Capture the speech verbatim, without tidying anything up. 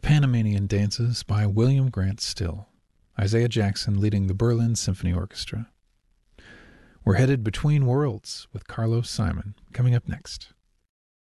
Panamanian Dances by William Grant Still. Isaiah Jackson leading the Berlin Symphony Orchestra. We're headed between worlds with Carlos Simon coming up next.